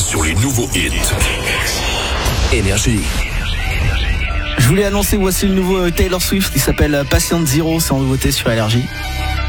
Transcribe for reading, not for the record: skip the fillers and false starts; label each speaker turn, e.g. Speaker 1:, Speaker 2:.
Speaker 1: sur les nouveaux hits. Énergie.
Speaker 2: Je voulais annoncer, voici le nouveau Taylor Swift qui s'appelle Patient Zero, c'est en nouveauté sur Énergie.